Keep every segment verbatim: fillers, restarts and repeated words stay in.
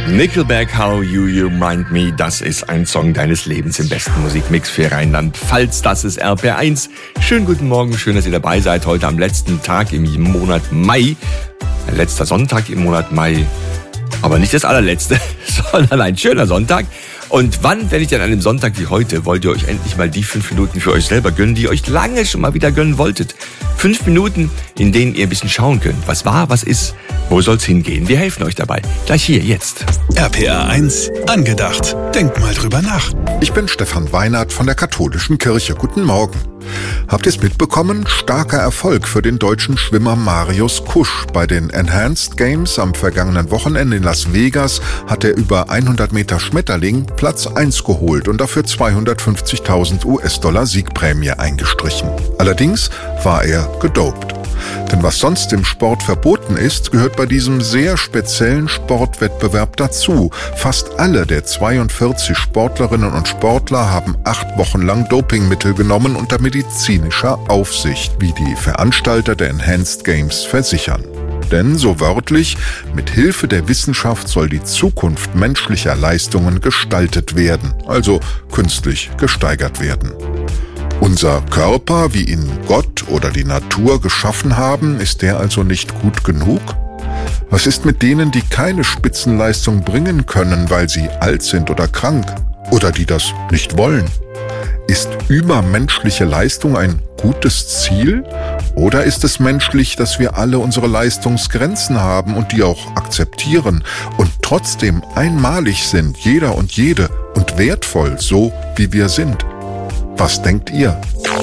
Nickelback, How You You Mind Me, das ist ein Song deines Lebens im besten Musikmix für Rheinland-Pfalz. Das ist R P R eins. Schönen guten Morgen, schön, dass ihr dabei seid. Heute am letzten Tag im Monat Mai. Letzter Sonntag im Monat Mai. Aber nicht das allerletzte, sondern ein schöner Sonntag. Und wann, wenn nicht an einem Sonntag wie heute, wollt ihr euch endlich mal die fünf Minuten für euch selber gönnen, die ihr euch lange schon mal wieder gönnen wolltet? Fünf Minuten, in denen ihr ein bisschen schauen könnt. Was war, was ist, wo soll's hingehen? Wir helfen euch dabei. Gleich hier, jetzt. R P R eins, angedacht. Denkt mal drüber nach. Ich bin Stefan Weinert von der Katholischen Kirche. Guten Morgen. Habt ihr es mitbekommen? Starker Erfolg für den deutschen Schwimmer Marius Kusch. Bei den Enhanced Games am vergangenen Wochenende in Las Vegas hat er über hundert Meter Schmetterling Platz eins geholt und dafür zweihundertfünfzigtausend U S-Dollar Siegprämie eingestrichen. Allerdings war er gedopt. Denn was sonst im Sport verboten ist, gehört bei diesem sehr speziellen Sportwettbewerb dazu. Fast alle der zweiundvierzig Sportlerinnen und Sportler haben acht Wochen lang Dopingmittel genommen unter medizinischer Aufsicht, wie die Veranstalter der Enhanced Games versichern. Denn, so wörtlich, mit Hilfe der Wissenschaft soll die Zukunft menschlicher Leistungen gestaltet werden, also künstlich gesteigert werden. Unser Körper, wie ihn Gott oder die Natur geschaffen haben, ist der also nicht gut genug? Was ist mit denen, die keine Spitzenleistung bringen können, weil sie alt sind oder krank oder die das nicht wollen? Ist übermenschliche Leistung ein gutes Ziel? Oder ist es menschlich, dass wir alle unsere Leistungsgrenzen haben und die auch akzeptieren und trotzdem einmalig sind, jeder und jede, und wertvoll, so wie wir sind? Was denkt ihr?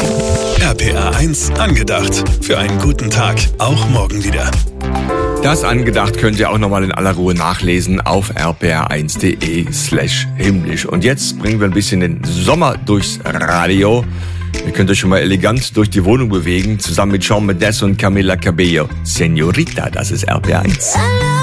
R P R eins, angedacht. Für einen guten Tag, auch morgen wieder. Das angedacht könnt ihr auch nochmal in aller Ruhe nachlesen auf r p r eins punkt d e slash himmlisch. Und jetzt bringen wir ein bisschen den Sommer durchs Radio. Ihr könnt euch schon mal elegant durch die Wohnung bewegen, zusammen mit Shawn Mendes und Camila Cabello. Señorita, das ist R P R eins.